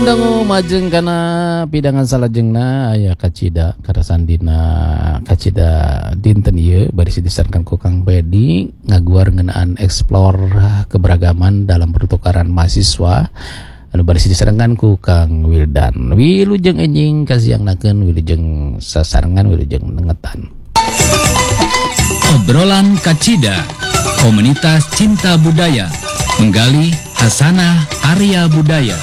Dangu majeng kana pidangan salajengna aya kacida karasandina kacida dinten ieu bari disarankan ku Kang Bedi ngaguar ngeunaan eksplor keberagaman dalam pertukaran mahasiswa anu bari disarankan ku Kang Wildan. Wilujeng enjing kasiangnakeun wilujeng sasarengan wilujeng nengetan. Obrolan Kacida, komunitas cinta budaya, menggali hasanah Arya budaya.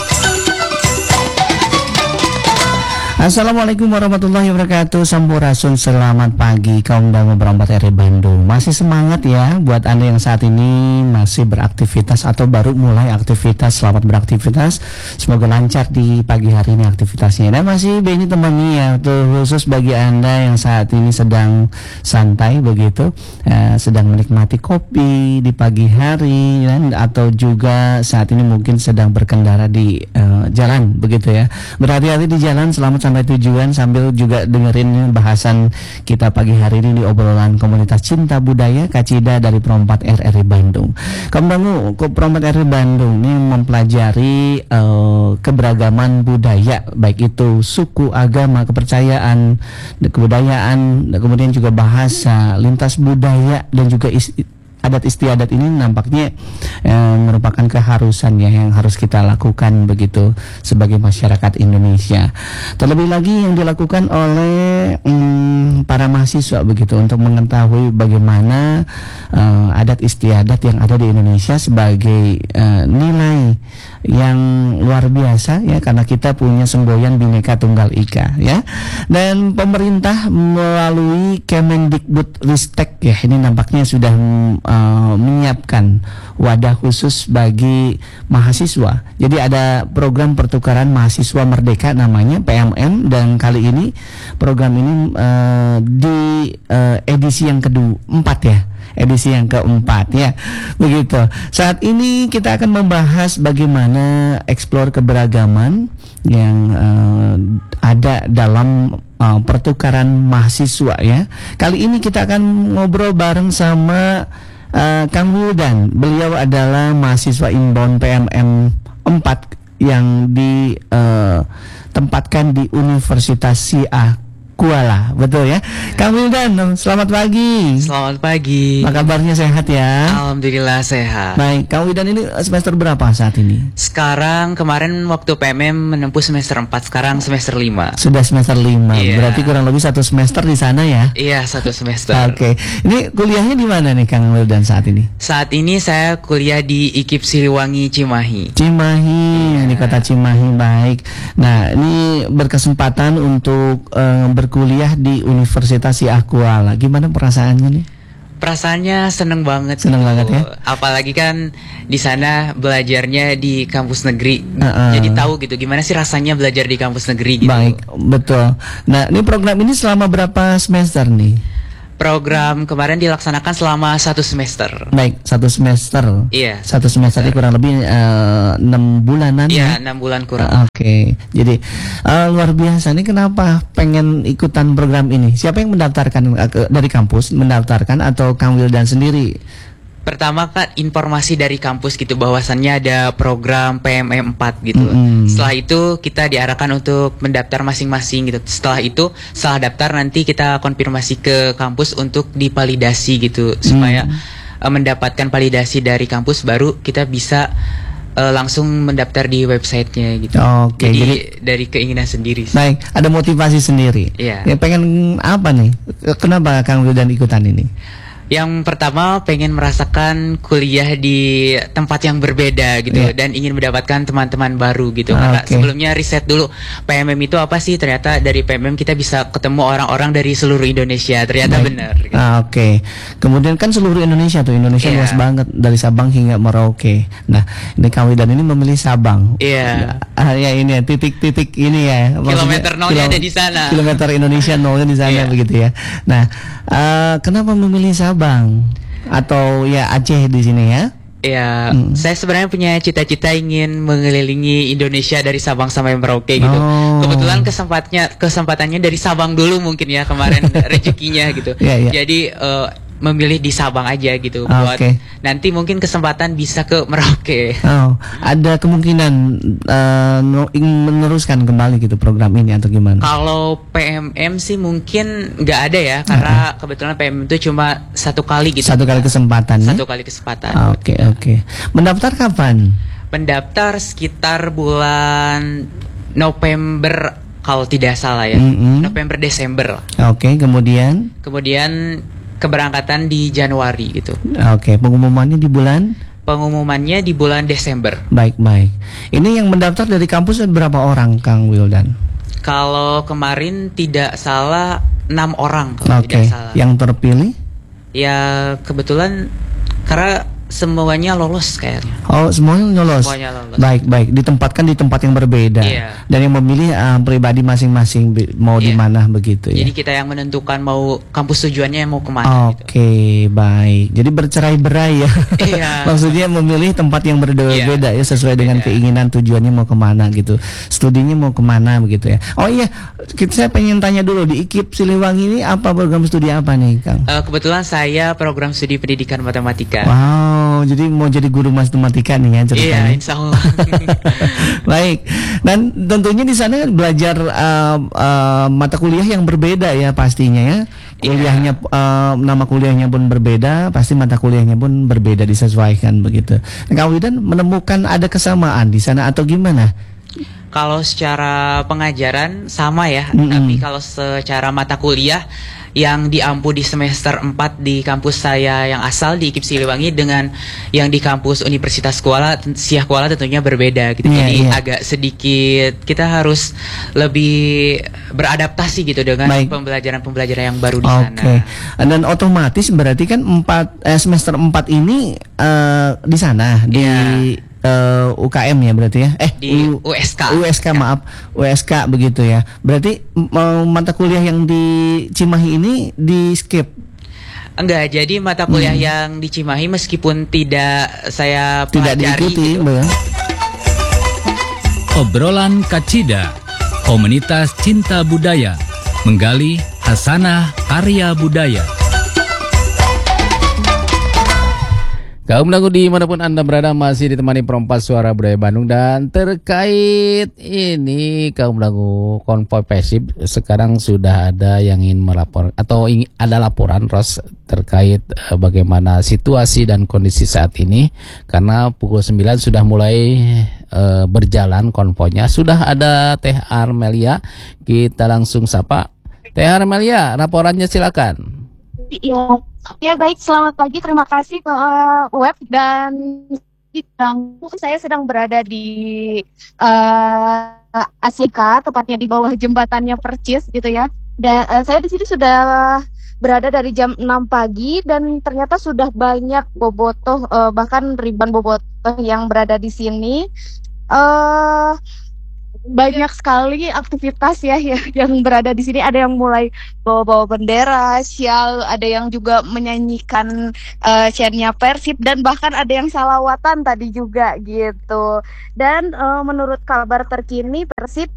Assalamualaikum warahmatullahi wabarakatuh. Sampurasun, selamat pagi kaum dangu berempat RI Bandung. Masih semangat ya buat Anda yang saat ini masih beraktivitas atau baru mulai aktivitas. Selamat beraktivitas, semoga lancar di pagi hari ini aktivitasnya. Dan masih Beni temani ya, khusus bagi Anda yang saat ini sedang santai begitu, sedang menikmati kopi di pagi hari dan atau juga saat ini mungkin sedang berkendara di jalan begitu ya. Berhati-hati di jalan, selamat sampai tujuan sambil juga dengerin bahasan kita pagi hari ini di obrolan komunitas cinta budaya Kacida dari Perompat RRI Bandung. Kamu Perompat RRI Bandung ini mempelajari keberagaman budaya, baik itu suku, agama, kepercayaan, kebudayaan, kemudian juga bahasa, lintas budaya dan juga adat istiadat ini nampaknya merupakan keharusan ya yang harus kita lakukan begitu sebagai masyarakat Indonesia. Terlebih lagi yang dilakukan oleh para mahasiswa begitu untuk mengetahui bagaimana adat istiadat yang ada di Indonesia sebagai nilai yang luar biasa ya, karena kita punya semboyan Bhinneka Tunggal Ika ya. Dan pemerintah melalui Kemendikbudristek ya, ini nampaknya sudah menyiapkan wadah khusus bagi mahasiswa. Jadi ada program pertukaran mahasiswa merdeka namanya PMM, dan kali ini program ini di edisi yang keempat ya. Edisi yang keempat ya, begitu. Saat ini kita akan membahas bagaimana eksplor keberagaman yang ada dalam pertukaran mahasiswa ya. Kali ini kita akan ngobrol bareng sama Kang Wildan. Beliau adalah mahasiswa inbound PMM 4 yang ditempatkan di Universitas Sia Kuala, betul ya. Kang Wildan, selamat pagi. Selamat pagi. Apa kabarnya, sehat ya? Alhamdulillah sehat. Baik, Kang Wildan ini semester berapa saat ini? Sekarang kemarin waktu PMM menempuh semester 4, sekarang semester 5. Sudah semester 5, Iya. Berarti kurang lebih 1 semester di sana ya? Iya, 1 semester. Oke. Ini kuliahnya di mana nih Kang Wildan saat ini? Saat ini saya kuliah di IKIP Siliwangi Cimahi. Cimahi, di kota Cimahi, baik. Nah, ini berkesempatan untuk berkuliah di Universitas Sia Kuala. Gimana perasaannya nih? Perasaannya seneng banget. Seneng banget ya? Apalagi kan di sana belajarnya di kampus negeri. Jadi tahu gitu gimana sih rasanya belajar di kampus negeri gitu. Baik, betul. Nah, ini program ini selama berapa semester nih? Program kemarin dilaksanakan selama 1 semester. Baik, 1 semester. Iya. 1 semester ini kurang lebih 6 bulanan Iya, ya? 6 bulan kurang. Oke. Jadi luar biasa. Ini kenapa pengen ikutan program ini? Siapa yang mendaftarkan dari kampus mendaftarkan atau Kang Wildan sendiri? Pertama kan informasi dari kampus gitu bahwasannya ada program PMM 4 gitu. Setelah itu kita diarahkan untuk mendaftar masing-masing gitu. Setelah itu setelah daftar nanti kita konfirmasi ke kampus untuk divalidasi gitu supaya mendapatkan validasi dari kampus baru kita bisa langsung mendaftar di websitenya gitu. Oke, jadi dari keinginan sendiri. Baik, ada motivasi sendiri. Iya. Ya, pengen apa nih? Kenapa Kang Wildan ikutan ini? Yang pertama pengen merasakan kuliah di tempat yang berbeda gitu dan ingin mendapatkan teman-teman baru gitu. Karena sebelumnya riset dulu PMM itu apa sih, ternyata dari PMM kita bisa ketemu orang-orang dari seluruh Indonesia, ternyata benar gitu. Oke. Kemudian kan seluruh Indonesia tuh, Indonesia luas banget dari Sabang hingga Merauke. Nah, ini Kang Wildan ini memilih Sabang. Iya. Ya ini ya, titik-titik ini ya. Kilometer nolnya ada di sana. Kilometer Indonesia nolnya di sana begitu ya. Nah, kenapa memilih Sabang atau ya Aceh di sini ya? Ya, saya sebenarnya punya cita-cita ingin mengelilingi Indonesia dari Sabang sampai Merauke gitu. Kebetulan kesempatannya dari Sabang dulu mungkin ya kemarin rezekinya gitu. Jadi memilih di Sabang aja gitu buat Oke. nanti mungkin kesempatan bisa ke Merauke. Oh, ada kemungkinan ingin meneruskan kembali gitu program ini atau gimana? Kalau PMM sih mungkin nggak ada ya, karena kebetulan PMM itu cuma satu kali gitu. Satu kali kesempatan ya? Satu kali kesempatan. Oke. Mendaftar kapan? Pendaftar sekitar bulan November kalau tidak salah ya. November Desember. Oke, kemudian? Kemudian keberangkatan di Januari gitu. Oke, pengumumannya di bulan? Pengumumannya di bulan Desember. Baik. Ini yang mendaftar dari kampus berapa orang, Kang Wildan? Kalau kemarin tidak salah 6 orang kalau Oke, tidak salah. yang terpilih? Ya kebetulan karena semuanya lolos kayaknya. Oh, semuanya lolos. Semuanya lolos. Baik. Ditempatkan di tempat yang berbeda. Iya. Dan yang memilih pribadi masing-masing mau di Iya. mana begitu ya. Jadi kita yang menentukan mau kampus tujuannya mau kemana gitu. Oke, baik. Jadi bercerai-berai ya. Iya. Maksudnya memilih tempat yang berbeda ya sesuai dengan Beda. keinginan tujuannya mau kemana gitu. Studinya mau kemana begitu ya. Oh iya, saya pengen tanya dulu di IKIP Siliwangi ini apa program studi apa nih, Kang? Kebetulan saya program studi pendidikan matematika. Wow, jadi mau jadi guru matematika nih ya Iya, ceritanya. insya Allah. Baik, dan tentunya di sana belajar mata kuliah yang berbeda ya pastinya ya. Kuliahnya nama kuliahnya pun berbeda, pasti mata kuliahnya pun berbeda disesuaikan begitu. Nah, Kang Wildan menemukan ada kesamaan di sana atau gimana? Kalau secara pengajaran sama ya, tapi kalau secara mata kuliah yang diampu di semester 4 di kampus saya yang asal di IKIP Siliwangi dengan yang di kampus Universitas Siah Kuala tentunya berbeda gitu. Iya, Jadi iya. agak sedikit kita harus lebih beradaptasi gitu dengan Baik. pembelajaran yang baru di Oke. sana. Dan otomatis berarti kan semester 4 ini di sana di Iya. UKM ya berarti ya. Di USK. Maaf, USK begitu ya. Berarti mata kuliah yang di Cimahi ini di skip. Enggak, jadi mata kuliah yang di Cimahi meskipun tidak saya Tidak pelajari diikuti, gitu. Mbak. Obrolan Kacida, komunitas cinta budaya, menggali hasanah karya budaya. Kaum Dagu dimanapun Anda berada masih ditemani perompak suara budaya Bandung. Dan terkait ini Kaum Dagu konvoi Persib, sekarang sudah ada yang ingin melapor atau ada laporan Ros terkait bagaimana situasi dan kondisi saat ini. Karena pukul 9 sudah mulai berjalan konvoinya. Sudah ada Teh Armelia, kita langsung sapa. Teh Armelia, laporannya silakan. Ya baik, selamat pagi. Terima kasih ke web dan saya sedang berada di Asika, tepatnya di bawah jembatannya Percis gitu ya. Dan saya di sini sudah berada dari jam 6 pagi dan ternyata sudah banyak bobotoh bahkan ribuan bobotoh yang berada di sini. Banyak sekali aktivitas ya yang berada di sini. Ada yang mulai bawa-bawa bendera, syal, ada yang juga menyanyikan syairnya Persib dan bahkan ada yang salawatan tadi juga gitu. Dan menurut kabar terkini Persib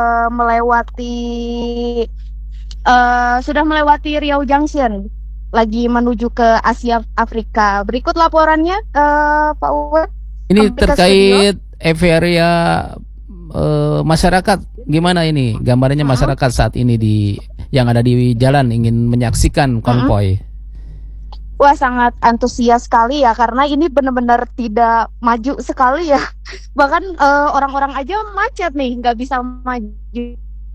sudah melewati Riau Junction, lagi menuju ke Asia Afrika. Berikut laporannya Pak Uwe. Ini terkait euforia masyarakat, gimana ini gambarnya masyarakat saat ini yang ada di jalan ingin menyaksikan konvoi? Wah, sangat antusias sekali ya, karena ini benar-benar tidak maju sekali ya. Bahkan orang-orang aja macet nih, nggak bisa maju.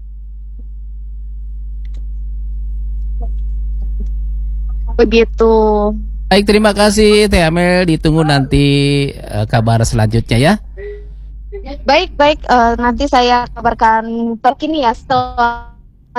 Begitu. Baik, terima kasih Teh Amel, ditunggu nanti kabar selanjutnya ya. Baik, nanti saya kabarkan terkini ya setelah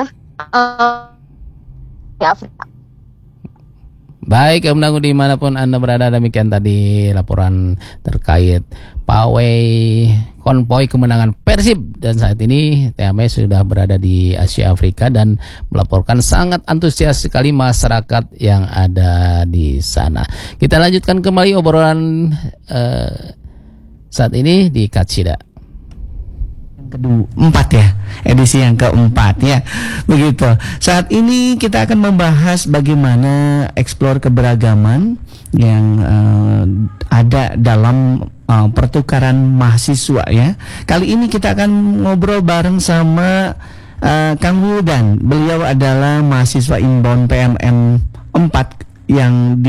di Afrika. Baik, Om dimanapun Anda berada, demikian tadi laporan terkait pawai konvoi kemenangan Persib. Dan saat ini TME sudah berada di Asia Afrika dan melaporkan sangat antusias sekali masyarakat yang ada di sana. Kita lanjutkan kembali obrolan saat ini di Kacida. keempat ya, edisi yang keempat ya, begitu. Saat ini kita akan membahas bagaimana eksplor keberagaman yang ada dalam pertukaran mahasiswa ya. Kali ini kita akan ngobrol bareng sama Kang Wildan. Beliau adalah mahasiswa inbound PMM 4 yang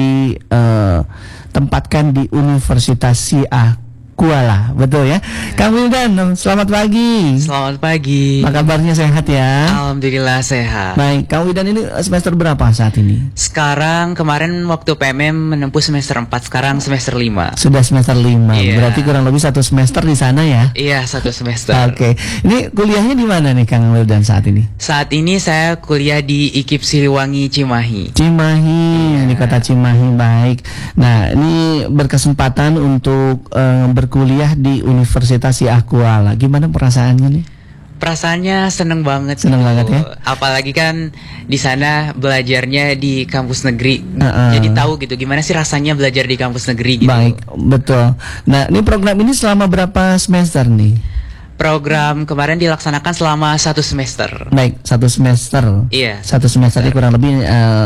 ditempatkan di Universitas Syiah Kuala, betul ya. Kang Wildan, selamat pagi. Selamat pagi. Apa kabarnya, sehat ya? Alhamdulillah sehat. Baik, Kang Wildan ini semester berapa saat ini? Sekarang kemarin waktu PMM menempuh semester 4, sekarang semester 5. Sudah semester 5. Iya. Berarti kurang lebih 1 semester di sana ya? Iya, 1 semester. Oke. Ini kuliahnya di mana nih Kang Wildan saat ini? Saat ini saya kuliah di IKIP Siliwangi Cimahi. Cimahi, di kota Cimahi, baik. Nah, ini berkesempatan untuk berkuliah di Universitas Syiah Kuala. Gimana perasaannya nih? Perasaannya seneng banget. Seneng banget ya? Apalagi kan di sana belajarnya di kampus negeri. Jadi tahu gitu gimana sih rasanya belajar di kampus negeri gitu. Baik, betul. Nah, ini program ini selama berapa semester nih? Program kemarin dilaksanakan selama 1 semester. Baik, 1 semester. Iya. 1 semester ini kurang lebih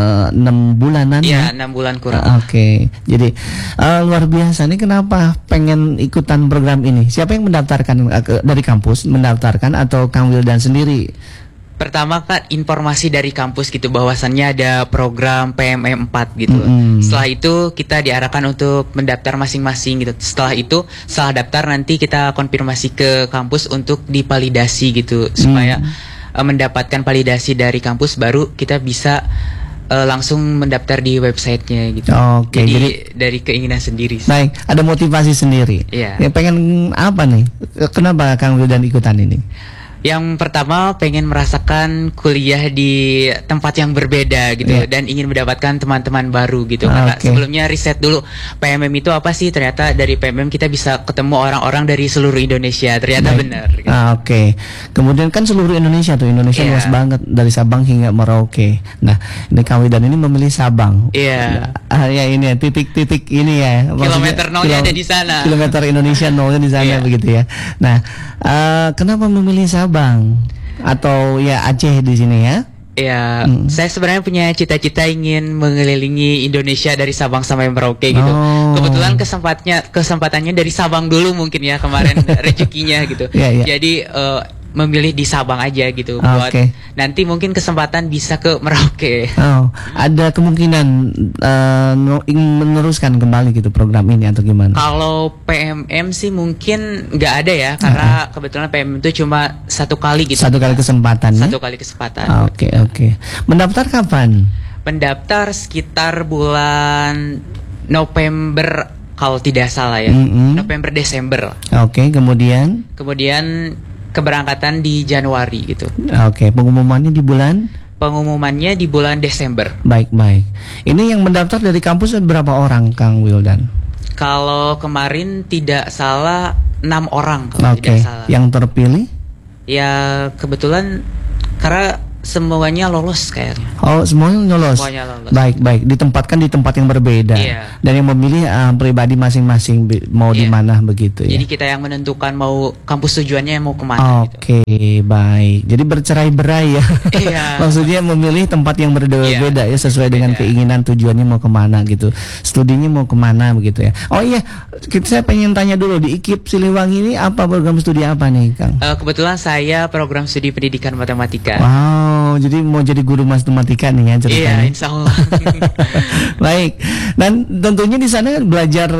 6 bulanan Iya, ya? 6 bulan kurang. Oke. Jadi luar biasa. Ini kenapa pengen ikutan program ini? Siapa yang mendaftarkan dari kampus mendaftarkan atau Kang Wildan sendiri? Pertama kan informasi dari kampus gitu bahwasannya ada program PMM 4 gitu. Setelah itu kita diarahkan untuk mendaftar masing-masing gitu. Setelah itu setelah daftar nanti kita konfirmasi ke kampus untuk divalidasi gitu supaya mendapatkan validasi dari kampus baru kita bisa langsung mendaftar di websitenya gitu. Oke, jadi dari keinginan sendiri. Baik, ada motivasi sendiri. Iya. Ya, pengen apa nih? Kenapa Kang Wildan ikutan ini? Yang pertama pengen merasakan kuliah di tempat yang berbeda gitu dan ingin mendapatkan teman-teman baru gitu. Karena sebelumnya riset dulu PMM itu apa sih, ternyata dari PMM kita bisa ketemu orang-orang dari seluruh Indonesia, ternyata benar gitu. Oke. Kemudian kan seluruh Indonesia tuh, Indonesia luas banget dari Sabang hingga Merauke. Nah, ini Kang Wildan ini memilih Sabang. Iya. Ya ini ya, titik-titik ini ya. Kilometer nolnya ada di sana. Kilometer Indonesia nolnya di sana begitu ya. Nah, kenapa memilih Sabang atau ya Aceh di sini ya? Ya, saya sebenarnya punya cita-cita ingin mengelilingi Indonesia dari Sabang sampai Merauke gitu. Kebetulan kesempatannya dari Sabang dulu mungkin ya kemarin rezekinya gitu. Jadi memilih di Sabang aja gitu buat nanti mungkin kesempatan bisa ke Merauke. Ada kemungkinan ingin meneruskan kembali gitu program ini atau gimana? Kalau PMM sih mungkin nggak ada ya karena kebetulan PMM itu cuma 1 kali gitu. 1 kali kesempatan. 1 kali kesempatan. Oke. Mendaftar kapan? Mendaftar sekitar bulan November kalau tidak salah ya. November Desember. Oke, kemudian keberangkatan di Januari gitu. Oke, pengumumannya di bulan? Pengumumannya di bulan Desember. Baik. Ini yang mendaftar dari kampus berapa orang, Kang Wildan? Kalau kemarin tidak salah 6 orang kalau tidak salah. Yang terpilih? Ya kebetulan karena semuanya lolos kayaknya. Semuanya lolos. Baik. Ditempatkan di tempat yang berbeda. Dan yang memilih pribadi masing-masing mau di mana begitu ya. Jadi kita yang menentukan mau kampus tujuannya mau kemana. Oke, baik. Jadi bercerai-berai ya. Maksudnya memilih tempat yang berbeda ya sesuai dengan keinginan tujuannya mau kemana gitu. Studinya mau kemana begitu ya. Saya pengen tanya dulu di IKIP Siliwangi ini apa program studi apa nih, Kang? Kebetulan saya program studi pendidikan matematika. Jadi mau jadi guru matematika nih ya ceritanya. Iya, insya Allah. Baik. Dan tentunya di sana belajar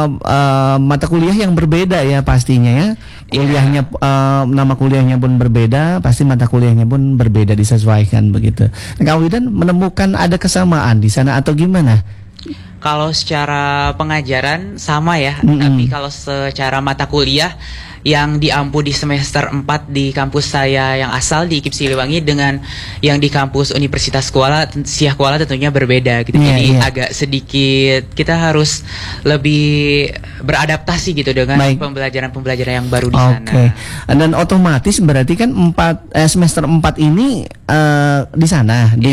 mata kuliah yang berbeda ya pastinya ya. Kuliahnya nama kuliahnya pun berbeda, pasti mata kuliahnya pun berbeda disesuaikan begitu. Nah, Kang Wildan menemukan ada kesamaan di sana atau gimana? Kalau secara pengajaran sama ya, tapi kalau secara mata kuliah yang diampu di semester 4 di kampus saya yang asal di IKIP Siliwangi dengan yang di kampus Universitas Syiah Kuala tentunya berbeda gitu. Jadi agak sedikit kita harus lebih beradaptasi gitu dengan pembelajaran-pembelajaran yang baru di sana. Dan otomatis berarti kan semester 4 ini di sana di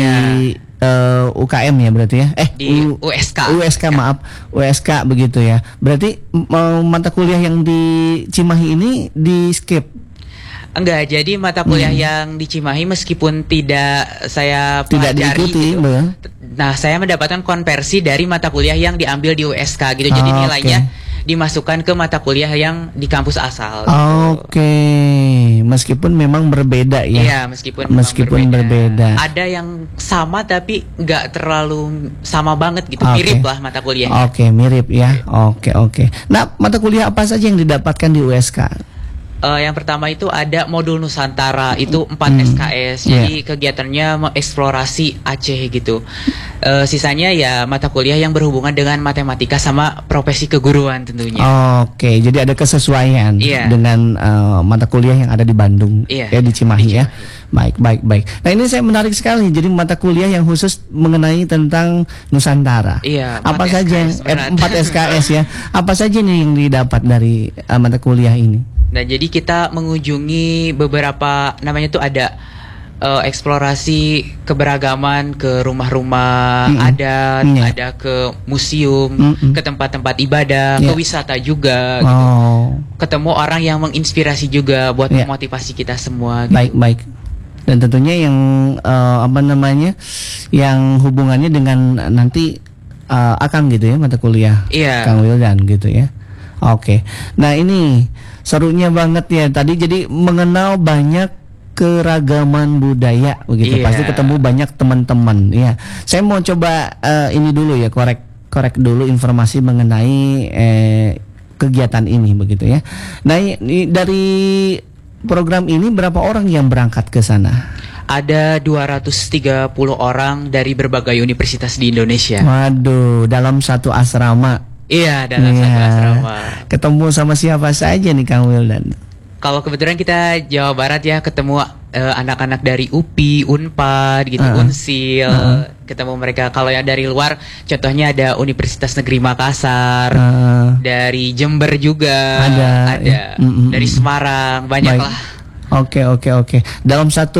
UKM ya berarti ya di USK maaf USK begitu ya. Berarti mata kuliah yang di Cimahi ini di skip Enggak, jadi mata kuliah yang di Cimahi meskipun tidak saya Tidak pelajari diikuti, gitu. betul. Nah, saya mendapatkan konversi dari mata kuliah yang diambil di USK gitu. Jadi Oh, nilainya dimasukkan ke mata kuliah yang di kampus asal. Oke, meskipun memang berbeda ya. Iya, meskipun memang berbeda. Ada yang sama tapi nggak terlalu sama banget gitu. Oke. Mirip lah mata kuliahnya. Oke, mirip ya. Oke. Nah, mata kuliah apa saja yang didapatkan di USK? Yang pertama itu ada modul Nusantara, itu 4 SKS. Jadi kegiatannya mengeksplorasi Aceh gitu. Sisanya ya mata kuliah yang berhubungan dengan matematika sama profesi keguruan tentunya. Oke, jadi ada kesesuaian Iya. dengan mata kuliah yang ada di Bandung, Iya, ya di Cimahi di ya. Baik. Nah, ini saya menarik sekali. Jadi mata kuliah yang khusus mengenai tentang Nusantara. Iya, Apa 4 saja SKS berat. 4 SKS ya? Apa saja nih yang didapat dari mata kuliah ini? Nah, jadi kita mengunjungi beberapa, namanya tuh ada eksplorasi keberagaman ke rumah-rumah adat, Iya. ada ke museum, ke tempat-tempat ibadah, Iya. ke wisata juga gitu. Oh, Ketemu orang yang menginspirasi juga buat Iya. memotivasi kita semua gitu. baik. Dan tentunya yang yang hubungannya dengan nanti Akang gitu ya, mata kuliah Iya. Kang Wildan gitu ya. Oke. Nah, ini serunya banget ya. Tadi jadi mengenal banyak keragaman budaya begitu. Iya. Pasti ketemu banyak teman-teman ya. Saya mau coba ini dulu ya, korek dulu informasi mengenai kegiatan ini begitu ya. Nah, ini dari program ini berapa orang yang berangkat ke sana? Ada 230 orang dari berbagai universitas di Indonesia. Waduh, dalam satu asrama. Iya, dalam satu Iya. asrama. Ketemu sama siapa saja nih Kang Wildan? Kalau kebetulan kita Jawa Barat ya, ketemu anak-anak dari UPI, Unpad gitu, Unsil, ketemu mereka. Kalau yang dari luar, contohnya ada Universitas Negeri Makassar, dari Jember juga, Ada, ya. dari Semarang, banyak Baik. lah. Oke. Dalam satu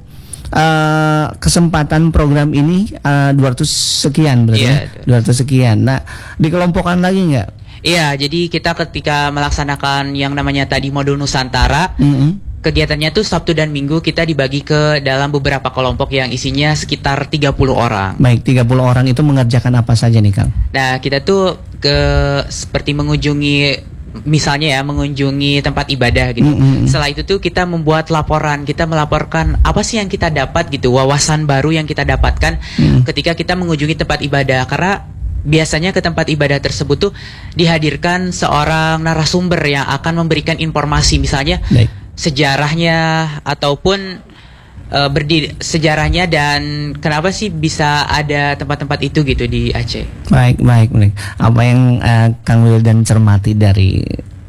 kesempatan program ini 200 sekian berarti Iya, ya? 200 sekian. Nah, dikelompokkan lagi nggak? Iya, jadi kita ketika melaksanakan yang namanya tadi modul Nusantara, kegiatannya tuh Sabtu dan Minggu kita dibagi ke dalam beberapa kelompok yang isinya sekitar 30 orang. Baik, 30 orang itu mengerjakan apa saja nih Kang? Nah, kita tuh seperti mengunjungi, misalnya ya, mengunjungi tempat ibadah gitu. Setelah itu tuh kita membuat laporan, kita melaporkan apa sih yang kita dapat gitu, wawasan baru yang kita dapatkan ketika kita mengunjungi tempat ibadah. Karena biasanya ke tempat ibadah tersebut tuh dihadirkan seorang narasumber yang akan memberikan informasi, misalnya Baik. sejarahnya ataupun sejarahnya dan kenapa sih bisa ada tempat-tempat itu gitu di Aceh. Baik. Apa yang Kang Wildan cermati dari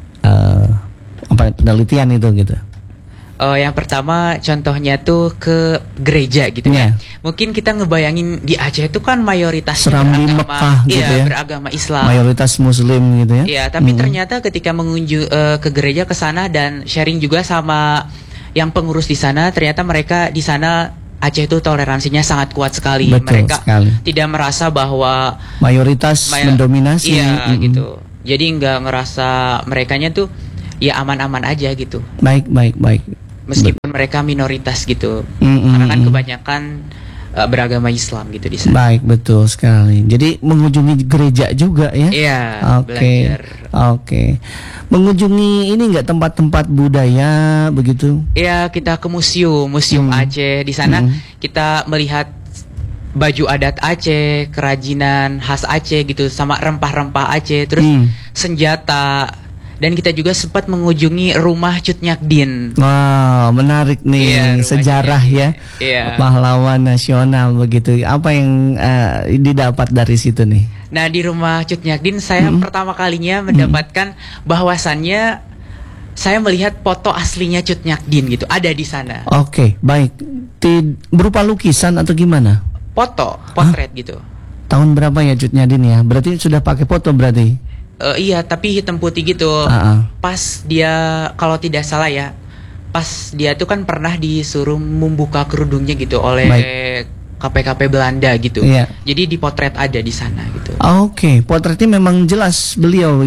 penelitian itu gitu? Yang pertama contohnya tuh ke gereja gitu Iya. ya. Mungkin kita ngebayangin di Aceh itu kan mayoritas Serambi Mekah gitu ya. beragama Islam. Mayoritas Muslim gitu ya? Iya, tapi ternyata ketika mengunjungi ke gereja ke sana dan sharing juga sama yang pengurus di sana, ternyata mereka di sana Aceh itu toleransinya sangat kuat sekali. Betul Mereka sekali. tidak merasa bahwa Mayoritas mendominasi. Iya, gitu. Jadi nggak ngerasa merekanya tuh ya aman-aman aja gitu. Baik. Meskipun mereka minoritas gitu. Mm-mm. Karena kan kebanyakan beragama Islam gitu di sana. Baik, betul sekali. Jadi mengunjungi gereja juga ya? Iya, Oke. belajar. Oke. Mengunjungi ini enggak tempat-tempat budaya begitu? Iya, kita ke museum Aceh. Di sana kita melihat baju adat Aceh, kerajinan khas Aceh gitu, sama rempah-rempah Aceh, terus senjata. Dan kita juga sempat mengunjungi rumah Cut Nyakdin. Wah, menarik nih. Iya, rumah Sejarah Cut ya. Nyakdin. Iya. Pahlawan nasional begitu. Apa yang didapat dari situ nih? Nah, di rumah Cut Nyakdin saya pertama kalinya mendapatkan bahwasannya saya melihat foto aslinya Cut Nyakdin gitu, ada di sana. Oke, baik. Berupa lukisan atau gimana? Potret gitu. Tahun berapa ya Cut Nyakdin ya? Berarti sudah pakai foto berarti? Iya, tapi hitam putih gitu. Pas dia, kalau tidak salah ya, pas dia tuh kan pernah disuruh membuka kerudungnya gitu oleh KPKP Belanda gitu. Iya. Jadi dipotret ada di sana gitu. Oke, potretnya memang jelas beliau gitu ya?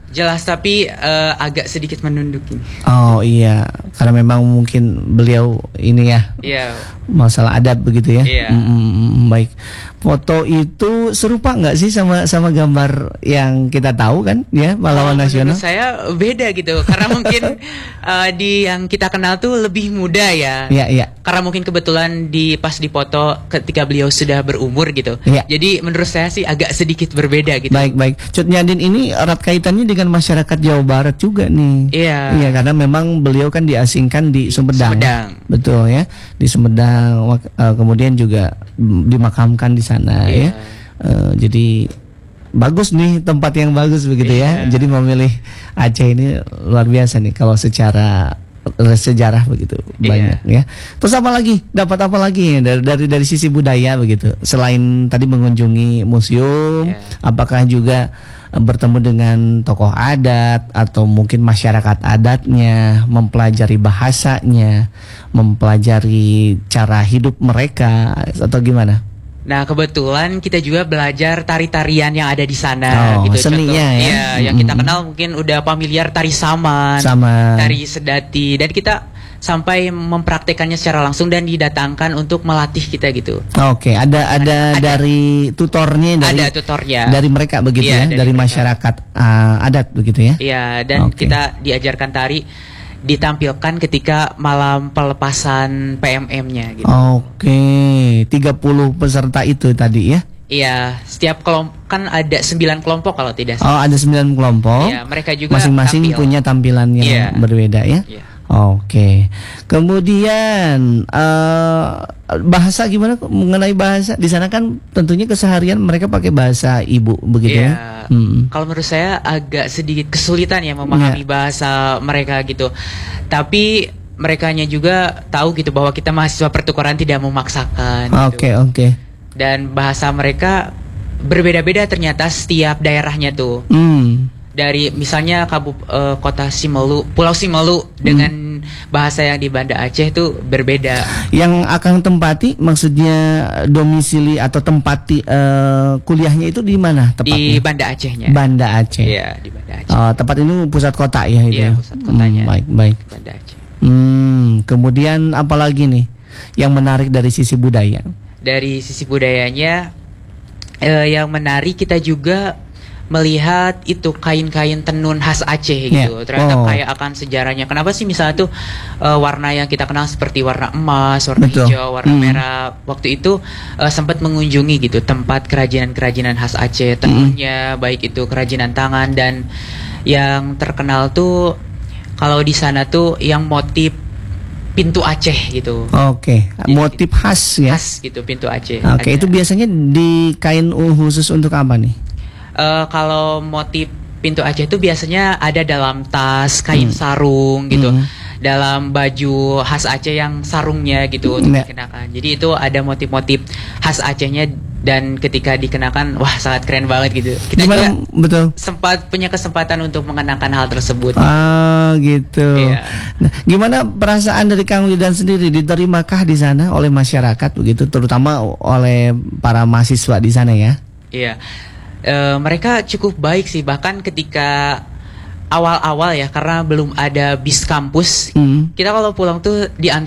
Jelas tapi agak sedikit menunduk ini. Oh iya, karena memang mungkin beliau ini ya Iya. masalah adat begitu ya. Iya. Baik. Foto itu serupa nggak sih sama gambar yang kita tahu kan ya pahlawan nasional? Menurut saya beda gitu karena mungkin di yang kita kenal tuh lebih muda ya. Iya, iya. Karena mungkin kebetulan pas dipoto ketika beliau sudah berumur gitu. Iya. Jadi menurut saya sih agak sedikit berbeda gitu. Baik. Cut Nyadin ini erat kaitannya dengan masyarakat Jawa Barat juga nih. Iya. Iya, karena memang beliau kan diasingkan di Sumedang. Betul ya, di Sumedang. Kemudian juga dimakamkan di sana Iya. ya. Jadi bagus nih, tempat yang bagus begitu ya. Iya. Jadi memilih Aceh ini luar biasa nih kalau secara sejarah begitu banyak ya. Terus apa lagi? Dapat apa lagi dari sisi budaya begitu? Selain tadi mengunjungi museum, apakah juga bertemu dengan tokoh adat atau mungkin masyarakat adatnya, mempelajari bahasanya, mempelajari cara hidup mereka atau gimana? Nah kebetulan kita juga belajar tari-tarian yang ada di sana gitu. Seninya ya. Iya, yang kita kenal mungkin udah familiar tari saman, tari sedati, dan kita sampai mempraktekannya secara langsung dan didatangkan untuk melatih kita gitu. Oke, ada dari tutornya ada tutornya dari mereka begitu ya, dari masyarakat adat begitu ya. Iya, dan kita diajarkan tari ditampilkan ketika malam pelepasan PMM-nya gitu. Oke, 30 peserta itu tadi ya. Iya, setiap kelompok kan ada 9 kelompok kalau tidak salah. Oh, ada 9 kelompok. Iya, mereka juga masing-masing punya tampilan yang berbeda ya. Iya. Oke. Kemudian bahasa gimana mengenai bahasa? Di sana kan tentunya keseharian mereka pakai bahasa ibu begitu ya. Kalau menurut saya agak sedikit kesulitan ya memahami bahasa mereka gitu. Tapi merekanya juga tahu gitu bahwa kita mahasiswa pertukaran tidak memaksakan. Oke. Dan bahasa mereka berbeda-beda ternyata setiap daerahnya tuh. Dari misalnya kota Simelu, Pulau Simelu dengan bahasa yang di Banda Aceh itu berbeda. Yang akan tempati maksudnya domisili atau tempati kuliahnya itu di mana tepatnya? Di Banda Acehnya. Banda Aceh. Iya, di Banda Aceh. Tempat ini pusat kota ya itu. Iya, pusat kotanya. Baik. Banda Aceh. Kemudian apalagi nih yang menarik dari sisi budaya? Dari sisi budayanya yang menarik kita juga melihat itu kain-kain tenun khas Aceh gitu. Ternyata kayak akan sejarahnya. Kenapa sih misalnya tuh warna yang kita kenal seperti warna emas, warna hijau, warna merah. Waktu itu sempat mengunjungi gitu tempat kerajinan-kerajinan khas Aceh, tenunnya baik itu kerajinan tangan, dan yang terkenal tuh kalau di sana tuh yang motif pintu Aceh gitu. Oke, motif khas ya. Khas gitu pintu Aceh. Oke, itu biasanya di kain khusus untuk apa nih? Kalau motif pintu Aceh itu biasanya ada dalam tas, kain sarung gitu, dalam baju khas Aceh yang sarungnya gitu untuk dikenakan. Jadi itu ada motif-motif khas Acehnya, dan ketika dikenakan, wah sangat keren banget gitu. Kita juga sempat punya kesempatan untuk mengenakan hal tersebut. Gitu. Iya. Nah, gimana perasaan dari Kang Wildan sendiri? Diterimakah di sana oleh masyarakat begitu, terutama oleh para mahasiswa di sana ya? Iya. Mereka cukup baik sih, bahkan ketika awal-awal ya, karena belum ada bis kampus, kita kalau pulang tuh diantar